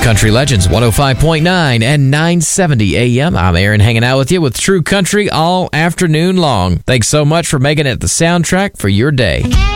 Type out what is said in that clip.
Country Legends 105.9 and 970 AM. I'm Aaron, hanging out with you with True Country all afternoon long. Thanks so much for making it the soundtrack for your day.